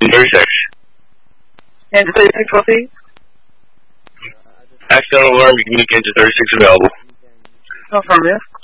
Engine 36. Engine 36, proceed. Accidental alarm, unique engine 36 available. Affirmative.